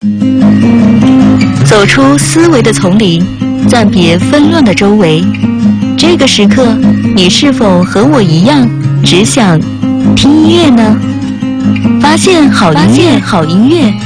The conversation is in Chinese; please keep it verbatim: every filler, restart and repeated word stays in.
走出思维的丛林，暂别纷乱的周围。这个时刻，你是否和我一样，只想听音乐呢？发现好音乐，好音乐。